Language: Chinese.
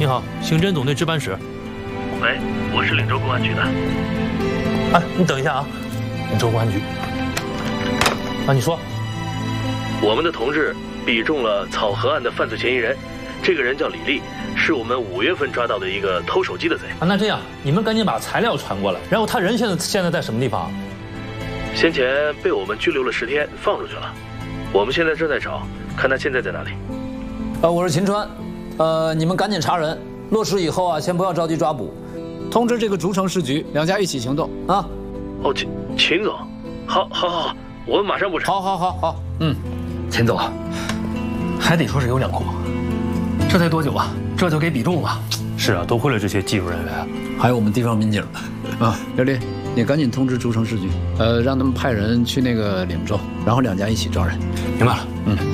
你好，刑侦总队值班室。 喂，我是岭州公安局的。 哎，你等一下啊，岭州公安局。啊，你说。 我们的同志比中了草河案的犯罪嫌疑人，这个人叫李丽，是我们5月份抓到的一个偷手机的贼。 啊，那这样，你们赶紧把材料传过来。然后他人现在在什么地方？ 先前被我们拘留了10天，放出去了。我们现在正在找，看他现在在哪里。 我是秦川，你们赶紧查人，落实以后啊，先不要着急抓捕，通知这个竹城市局，2家一起行动啊。 哦，秦总，好，我们马上布置。 好， 秦总，还得说是有两库，这才多久啊？这就给比中了。 是啊，多亏了这些技术人员， 还有我们地方民警啊。刘丽，你赶紧通知竹城市局，让他们派人去那个岭州，然后2家一起抓人。 明白了。